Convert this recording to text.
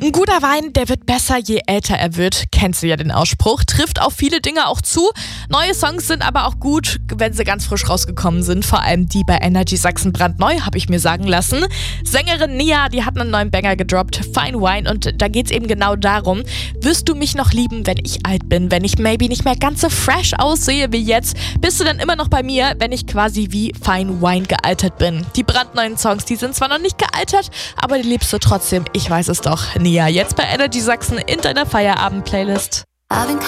Ein guter Wein, der wird besser, je älter er wird. Kennst du ja den Ausspruch. Trifft auf viele Dinge auch zu. Neue Songs sind aber auch gut, wenn sie ganz frisch rausgekommen sind. Vor allem die bei Energy Sachsen brandneu, habe ich mir sagen lassen. Sängerin Nia, die hat einen neuen Banger gedroppt, Fine Wine. Und da geht's eben genau darum, wirst du mich noch lieben, wenn ich alt bin? Wenn ich maybe nicht mehr ganz so fresh aussehe wie jetzt? Bist du dann immer noch bei mir, wenn ich quasi wie Fine Wine gealtert bin? Die brandneuen Songs, die sind zwar noch nicht gealtert, aber die liebst du trotzdem. Ich weiß es doch. Nia, jetzt bei Energy Sachsen in deiner Feierabend-Playlist.